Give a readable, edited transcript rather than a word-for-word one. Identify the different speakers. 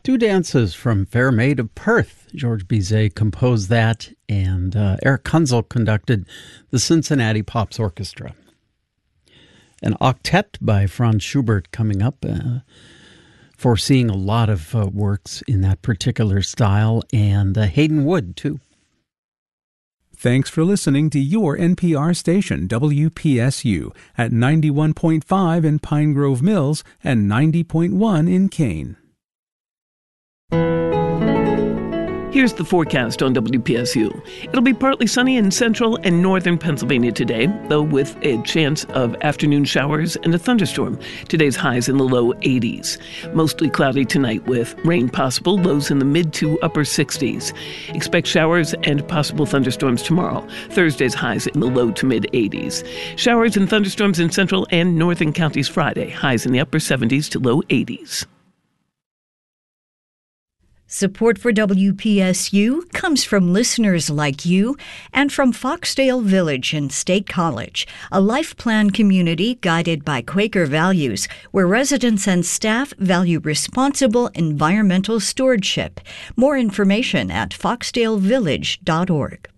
Speaker 1: Two Dances from Fair Maid of Perth. George Bizet composed that, and Eric Kunzel conducted the Cincinnati Pops Orchestra. An octet by Franz Schubert coming up, foreseeing a lot of works in that particular style, and Hayden Wood, too.
Speaker 2: Thanks for listening to your NPR station, WPSU, at 91.5 in Pine Grove Mills and 90.1 in Kane.
Speaker 3: Here's the forecast on WPSU. It'll be partly sunny in central and northern Pennsylvania today, though with a chance of afternoon showers and a thunderstorm. Today's highs in the low 80s. Mostly cloudy tonight with rain possible, lows in the mid to upper 60s. Expect showers and possible thunderstorms tomorrow. Thursday's highs in the low to mid 80s. Showers and thunderstorms in central and northern counties Friday. Highs in the upper 70s to low 80s.
Speaker 4: Support for WPSU comes from listeners like you and from Foxdale Village and State College, a life plan community guided by Quaker values, where residents and staff value responsible environmental stewardship. More information at foxdalevillage.org.